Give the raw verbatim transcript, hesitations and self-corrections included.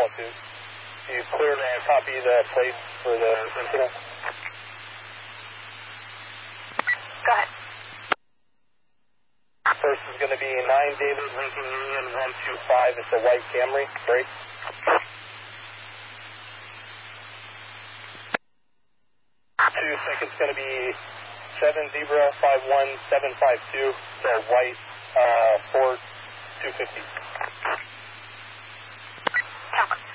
call two. You clear and copy the plates for the incident? Go ahead. First is going to be nine David Lincoln Union one two five. It's a white Camry. Break. Two seconds going to be seven Zebra five one seven five two. It's a white uh, Ford two fifty. Tower.